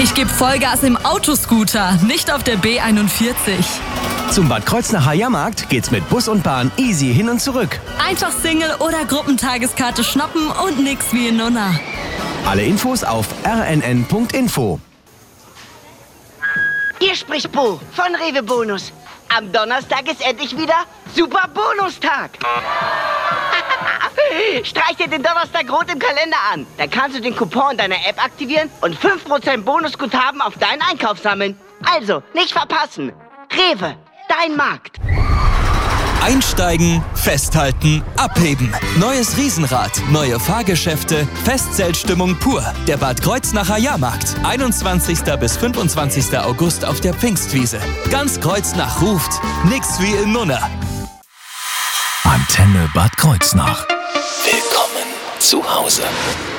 Ich gebe Vollgas im Autoscooter, nicht auf der B41. Zum Bad Kreuznacher Jahrmarkt geht's mit Bus und Bahn easy hin und zurück. Einfach Single- oder Gruppentageskarte schnappen und nix wie in Nunna. Alle Infos auf rnn.info. Hier spricht Bo von Rewe Bonus. Am Donnerstag ist endlich wieder Super Bonustag. Streich dir den Donnerstag rot im Kalender an. Dann kannst du den Coupon in deiner App aktivieren und 5% Bonusguthaben auf deinen Einkauf sammeln. Also, nicht verpassen. Rewe, dein Markt. Einsteigen, festhalten, abheben. Neues Riesenrad, neue Fahrgeschäfte, Festzeltstimmung pur. Der Bad Kreuznacher Jahrmarkt. 21. bis 25. August auf der Pfingstwiese. Ganz Kreuznach ruft, nix wie in Nunna. Antenne Bad Kreuznach. Willkommen zu Hause.